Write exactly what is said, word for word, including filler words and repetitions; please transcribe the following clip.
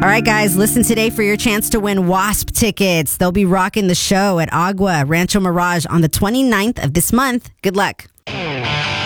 All right, guys, listen today for your chance to win WASP tickets. They'll be rocking the show at Agua Rancho Mirage on the twenty-ninth of this month. Good luck.